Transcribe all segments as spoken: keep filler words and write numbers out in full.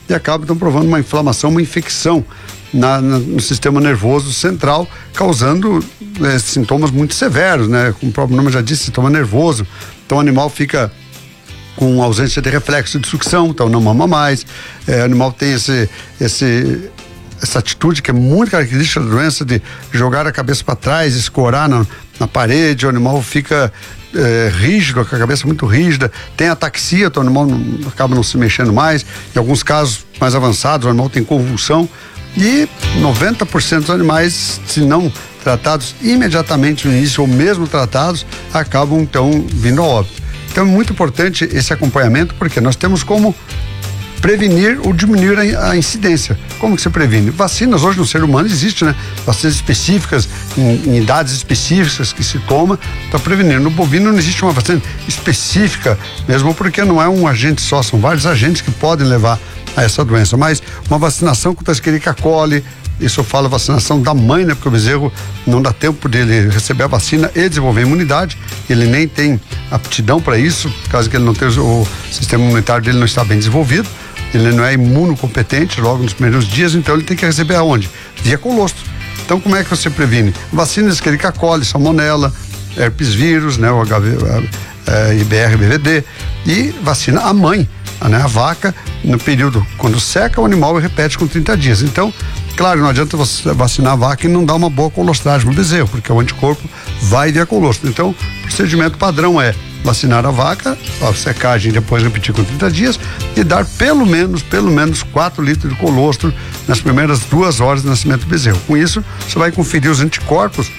e acaba então provando uma inflamação, uma infecção na, na, no sistema nervoso central, causando é, sintomas muito severos, né? Como o próprio nome já disse, sintoma nervoso. Então o animal fica com ausência de reflexo de sucção, então não mama mais. É, o animal tem esse, esse, essa atitude que é muito característica da doença de jogar a cabeça para trás, escorar na, na parede. O animal fica é, rígido, com a cabeça muito rígida. Tem ataxia, então o animal não, acaba não se mexendo mais. Em alguns casos mais avançados, o animal tem convulsão. E noventa por cento dos animais, se não tratados imediatamente no início ou mesmo tratados, acabam então vindo a óbito. Então é muito importante esse acompanhamento, porque nós temos como prevenir ou diminuir a, a incidência. Como que se previne? Vacinas hoje no ser humano existe, né? Vacinas específicas, em, em idades específicas que se toma para prevenir. No bovino não existe uma vacina específica, mesmo porque não é um agente só, são vários agentes que podem levar a essa doença. Mas uma vacinação contra a Escherichia coli, isso eu falo vacinação da mãe, né? Porque o bezerro não dá tempo dele receber a vacina e desenvolver a imunidade, ele nem tem aptidão para isso, caso que ele não tenha, o sistema imunitário dele não está bem desenvolvido, ele não é imunocompetente logo nos primeiros dias, então ele tem que receber aonde? Via colostro. Então como é que você previne? Vacina Escherichia coli, salmonela, herpes vírus, né? O H V, é, I B R, B V D, e vacina a mãe, né? A vaca, no período quando seca o animal e repete com trinta dias. Então, claro, não adianta você vacinar a vaca e não dar uma boa colostragem no bezerro, porque o anticorpo vai via colostro. Então, o procedimento padrão é vacinar a vaca, a secagem depois repetir com trinta dias e dar pelo menos, pelo menos quatro litros de colostro nas primeiras duas horas do nascimento do bezerro. Com isso, você vai conferir os anticorpos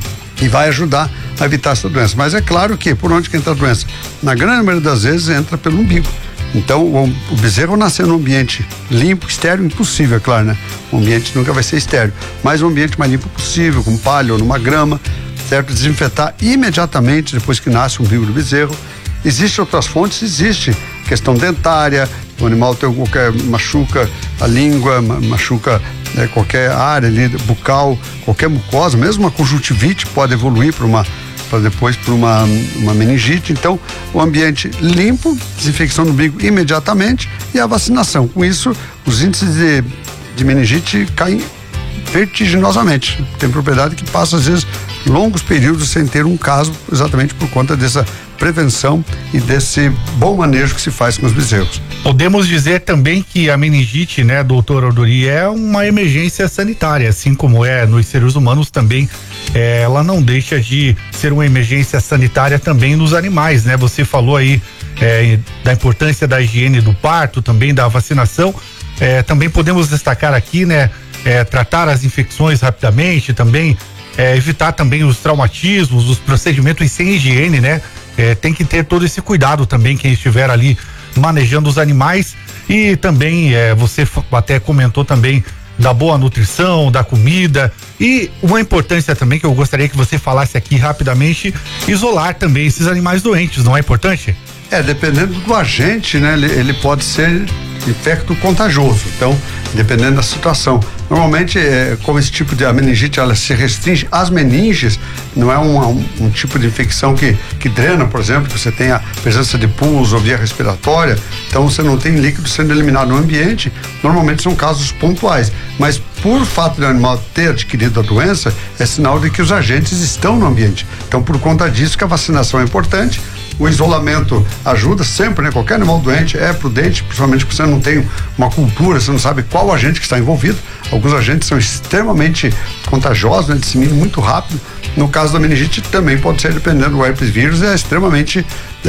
e vai ajudar a evitar essa doença. Mas é claro que, por onde que entra a doença? Na grande maioria das vezes entra pelo umbigo. Então, o, o bezerro nascer num ambiente limpo, estéril, impossível, é claro, né? O ambiente nunca vai ser estéril, mas um ambiente mais limpo possível, com palha ou numa grama, certo? Desinfetar imediatamente depois que nasce o umbigo do bezerro. Existem outras fontes, existe questão dentária, o animal tem qualquer, machuca a língua, machuca né, qualquer área ali, bucal, qualquer mucosa, mesmo uma conjuntivite pode evoluir para uma para depois para uma, uma meningite. Então, o ambiente limpo, desinfecção do umbigo imediatamente e a vacinação. Com isso, os índices de, de meningite caem vertiginosamente. Tem propriedade que passa, às vezes, longos períodos sem ter um caso, exatamente por conta dessa prevenção e desse bom manejo que se faz com os bezerros. Podemos dizer também que a meningite, né, doutor Aldori, é uma emergência sanitária, assim como é nos seres humanos também. É, ela não deixa de ser uma emergência sanitária também nos animais, né? Você falou aí é, da importância da higiene do parto, também da vacinação. É, também podemos destacar aqui, né? É, tratar as infecções rapidamente, também é, evitar também os traumatismos, os procedimentos sem higiene, né? É, tem que ter todo esse cuidado também quem estiver ali manejando os animais. E também é, você até comentou também da boa nutrição, da comida e uma importância também que eu gostaria que você falasse aqui rapidamente, isolar também esses animais doentes, não é importante? É, dependendo do agente, né, ele, ele pode ser infecto contagioso, então, dependendo da situação. Normalmente, é, como esse tipo de a meningite, ela se restringe às meninges, não é um, um, um tipo de infecção que, que drena, por exemplo, que você tem a presença de pus ou via respiratória, então você não tem líquido sendo eliminado no ambiente. Normalmente são casos pontuais, mas por fato do animal ter adquirido a doença, é sinal de que os agentes estão no ambiente. Então, por conta disso que a vacinação é importante. O isolamento ajuda sempre, né? Qualquer animal doente é prudente, principalmente porque você não tem uma cultura, você não sabe qual agente que está envolvido. Alguns agentes são extremamente contagiosos, né? Disseminam muito rápido. No caso da meningite também pode ser, dependendo do herpes vírus, é extremamente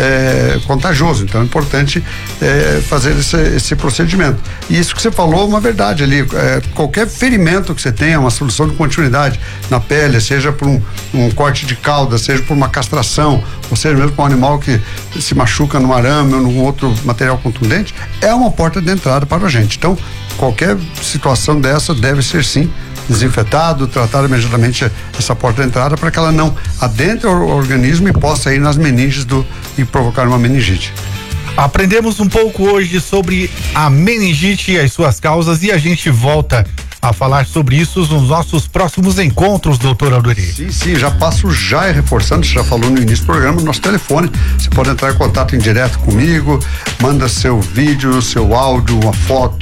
é, contagioso. Então é importante é, fazer esse, esse procedimento. E isso que você falou é uma verdade ali. É, qualquer ferimento que você tenha, uma solução de continuidade na pele, seja por um, um corte de cauda, seja por uma castração, ou seja mesmo para um animal que se machuca num arame ou num outro material contundente, é uma porta de entrada para a gente. Então, qualquer situação dessa deve ser sim desinfetado, tratar imediatamente essa porta de entrada para que ela não adentre o organismo e possa ir nas meninges do, e provocar uma meningite. Aprendemos um pouco hoje sobre a meningite e as suas causas e a gente volta a falar sobre isso nos nossos próximos encontros, doutor Aldori. Sim, sim, já passo já reforçando, você já falou no início do programa, nosso telefone, você pode entrar em contato em direto comigo, manda seu vídeo, seu áudio, uma foto,